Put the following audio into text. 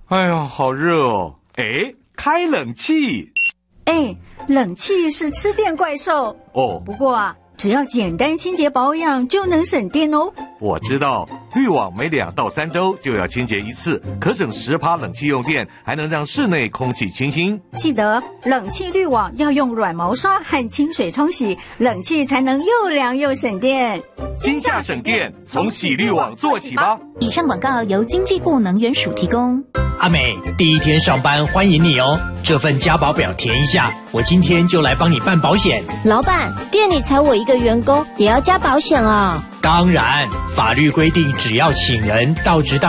哎呀，好热哦！哎，开冷气。 哎，冷气是吃电怪兽哦。 不过啊，只要简单清洁保养就能省电哦。 我知道，滤网每2到3周就要清洁一次，可省10%冷气用电，还能让室内空气清新。 记得冷气滤网要用软毛刷和清水冲洗，冷气才能又凉又省电。 今夏省电，从洗滤网做起吧。 以上广告由经济部能源署提供。 阿美，第一天上班欢迎你哦，这份加保表填一下，我今天就来帮你办保险。 老板，店里才我一个员工，也要加保险啊？ 当然，法律规定只要请人到职